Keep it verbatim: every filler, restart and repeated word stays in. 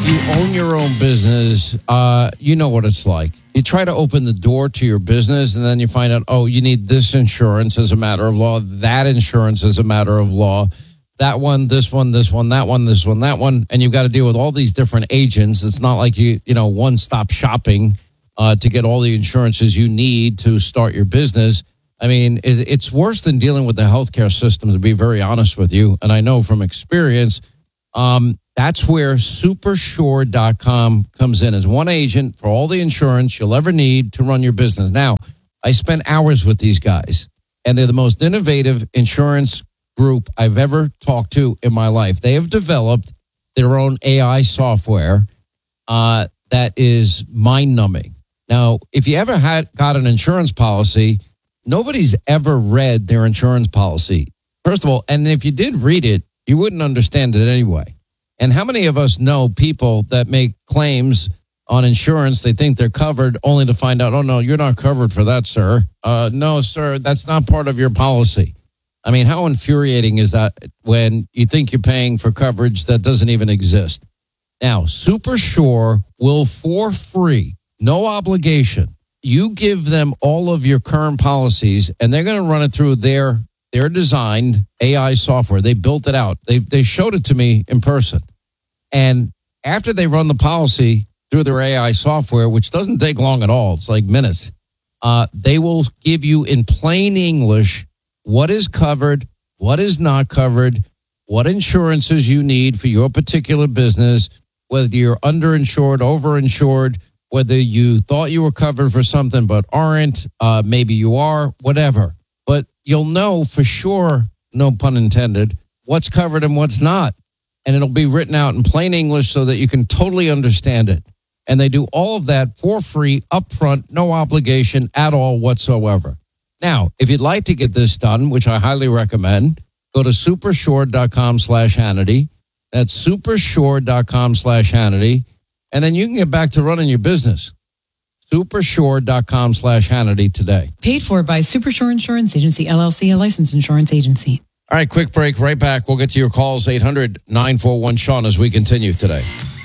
you own your own business, uh, you know what it's like. You try to open the door to your business, and then you find out, oh, you need this insurance as a matter of law, that insurance as a matter of law, that one, this one, this one, that one, this one, that one, and you've got to deal with all these different agents. It's not like you, you know, one-stop shopping uh, to get all the insurances you need to start your business. I mean, it, it's worse than dealing with the healthcare system, to be very honest with you, and I know from experience. Um, That's where Supersure dot com comes in as one agent for all the insurance you'll ever need to run your business. Now, I spent hours with these guys, and they're the most innovative insurance group I've ever talked to in my life. They have developed their own A I software uh, that is mind-numbing. Now, if you ever had got an insurance policy, nobody's ever read their insurance policy. First of all, and if you did read it, you wouldn't understand it anyway. And how many of us know people that make claims on insurance, they think they're covered, only to find out, oh, no, you're not covered for that, sir. Uh, no, sir, that's not part of your policy. I mean, how infuriating is that when you think you're paying for coverage that doesn't even exist? Now, Supersure will, for free, no obligation, you give them all of your current policies, and they're going to run it through their Their designed A I software. They built it out. They they showed it to me in person. And after they run the policy through their A I software, which doesn't take long at all, it's like minutes, uh, they will give you in plain English what is covered, what is not covered, what insurances you need for your particular business, whether you're underinsured, overinsured, whether you thought you were covered for something but aren't, uh, maybe you are, whatever. But you'll know for sure, no pun intended, what's covered and what's not. And it'll be written out in plain English so that you can totally understand it. And they do all of that for free, upfront, no obligation at all whatsoever. Now, if you'd like to get this done, which I highly recommend, go to Supersure dot com slash Hannity. That's Supersure dot com slash Hannity. And then you can get back to running your business. Supersure dot com slash Hannity today. Paid for by Supersure Insurance Agency, L L C, a licensed insurance agency. All right, quick break. Right back. We'll get to your calls, eight hundred nine four one Sean, as we continue today.